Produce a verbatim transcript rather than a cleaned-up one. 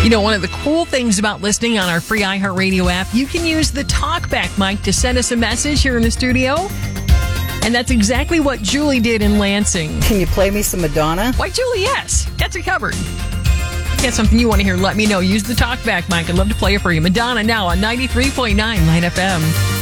You know, one of the cool things about listening on our free iHeartRadio app, you can use the TalkBack mic to send us a message here in the studio. And that's exactly what Julie did in Lansing. Can you play me some Madonna? Why, Julie, yes. That's it covered. If you got something you want to hear, let me know. Use the TalkBack mic. I'd love to play it for you. Madonna now on ninety-three point nine Light F M.